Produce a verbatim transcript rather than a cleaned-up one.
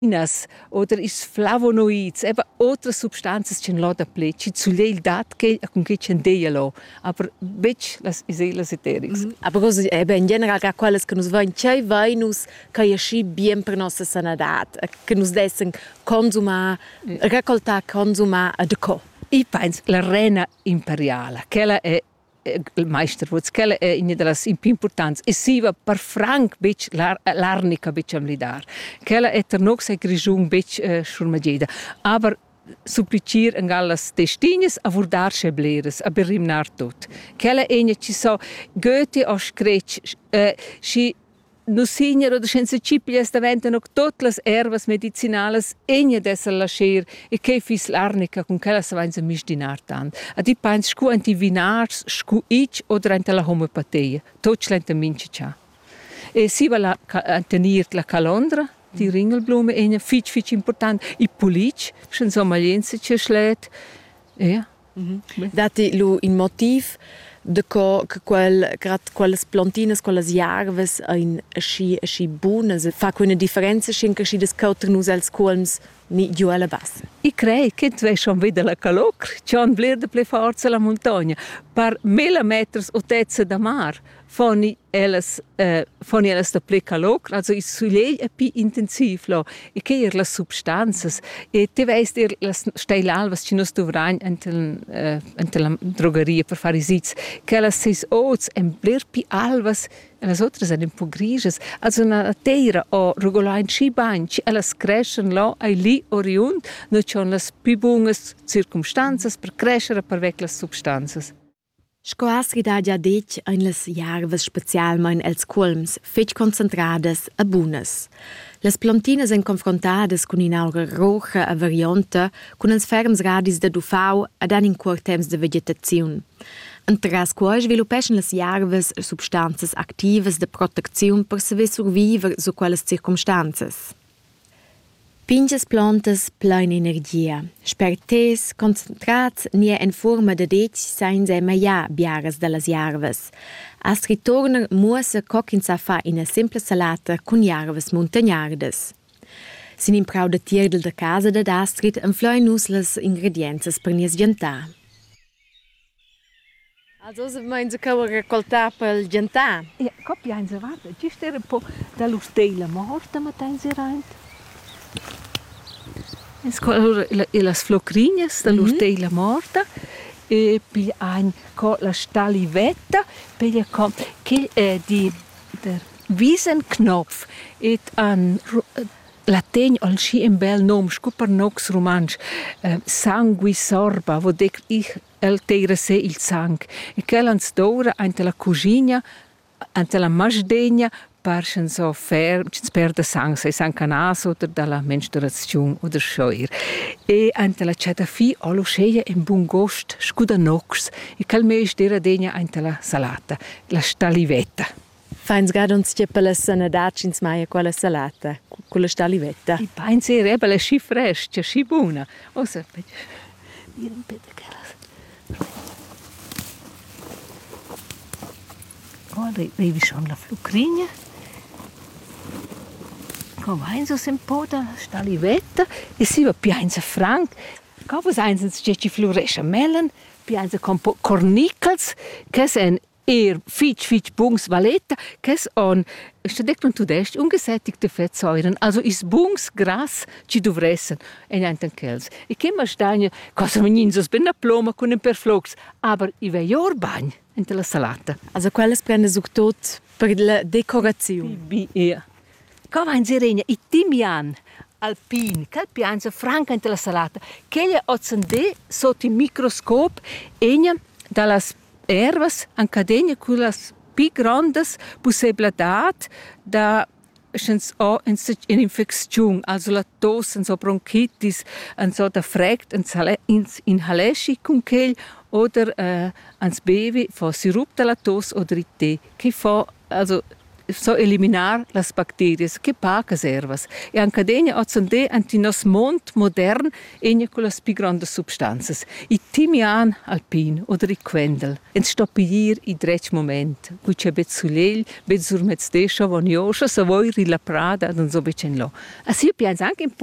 Inas oder is flavonoids, eben otras substanzas che non da ple, ci zuleil dat che con che c'è lo, aber bec las iselas eterics. Mm-hmm. Aber cosa eben in general ga quelles che nos vain chei vainus che esci bien per nostra sanadat, che nos dessen consumar, yeah. Recoltar consumar ad co. I pens la rena imperiala, quella è il Meisterwurz, quella è una delle più importanti. E si va per franc bec l'arnica bec am lidar. Quella è ter noch sei grigiung bec schurmageda. Aber supplicir en gallas testines a vurdar schebleres, a berimnar tot. Quella è una ci so Goethe o screc, si no signor oder senza cipias daventano tutte le ervas medicinales egna dessa lascer e che fis l'arnica con quella se vain se misdinar tant. A di pens scu antivinars, scu ich oder ante la homeopatia. Tot schlente mince cha. E si va la tenir la calondra, die ringelblume egna fich fich important. I polic, schon so maliense che schlet. Ja. Mm-hmm. Dati lu in motiv de co che quel grat quelles plantinas, quelles jarves ein schi schi buonas fa quella differenza schin che schi des cautrnus als colms ni giù alla bassa. I crei che tu schon wieder la calocr, John Blair de ple forza la montagna, par mille meters o tezza da mar, foni elas eh, foni elas de ple calocr, also is sulei e pi intensiv lo, e che er las substanzas, e te veist er las steilalvas ci nos dovrain entel eh, entel la drogeria per fare sitz, che elas seis oz en bler pi alvas, e las otras sind un po griges, also na teira o regolain schi banci, elas crescen lo ai li oriunt, no c'on las pi bungas circumstanzas per crescere per vec las substanzas. Scoasri da già dec in las jarves specialmein els colms, fetg concentrades a bunas. Las plantinas en confrontades con inaura roja a variante, con els ferms radis de dufau ad an in curt temps de vegetaziun. Entras quai svilupeschen las jarves substanzas activas de protecziun per saver surviver su quelles circumstanzas. Pinches plantas plein energia, spertes, concentrats nie en forma de dec sein se maia biaras de las jarves. As ritorner muosa coquinsa fa in a simple salata con jarves montagnardes. Sin imprau de tierdel de casa de Astrid enfloin nus las ingredienzas per nies giantar. Also se meins che raccoltar pel giantar? Ja, copia in guarda, ci stere un po' dall'ustela morta, ma tensi rein. Allora, e las flocrinhas dall'ustela mm-hmm. morta, e poi ein co la stalivetta, poi co che è di der Wiesenknopf et an lategn al schi un bel nom, sco per nox romansch, eh, sangue sorba, vo dec ich el teira se il sang. E che l'ans d'ora ante la cugina, ante la masdegna, parchen so fer, ci perde sang, sei sang canas oder dalla menstruazione oder scheuer. E ante la cetafi allo scheia in buon gost, scuda nox, e cal me stera degna ante la salata, la stalivetta. Fains gad uns che per la sanadat ins maia quella salata, con la stalivetta. I pain se reba la schi fresh, che schi buona. O se bir un pete che oh, vedi schon la flucrinha. Come ein so un po' da stalivetta e si va pianza franc. Come eins che ci floresce melon, pianza con po' cornicels, che sen er fitch fitch bungs valetta, che on sta deckt und tudest ungesättigte Fettsäuren, also is bungs gras ci dovressen en anten kels. E che ma stagna cosa meninsos ben a ploma con un perflux, aber i ve jor bagn in la salata. Also quelles prende su tot per la decorazione. Bi ja. Come in serena i timian alpin, che pianza franca in la salata, che gli ozzende sotto il microscopo egna dallas ervas ancadegna con las pi grandes possibilitat da schens o in infezione, also la tos, en so bronchitis, en so da fregt, en inhalesci con quel oder äh, ans bevi fa sirup della tos oder i tè, che fa also so eliminar las bacterias che paca servas. E anche degna ozzande anti nos mond modern egna con las pi grandes substanzas. I timian alpin oder i quendel. En stoppigir i drech moment. Cui c'è bet sulel, bet sur mezz desha von joscha, so voi ri la prada, dan so becen lo. Asi piens anche